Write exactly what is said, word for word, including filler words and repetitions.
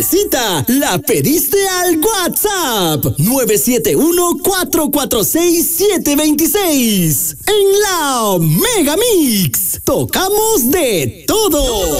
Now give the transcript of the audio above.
Cita, la pediste al WhatsApp nueve siete uno, cuatro cuatro seis, siete dos seis. En la Mega Mix, tocamos de todo.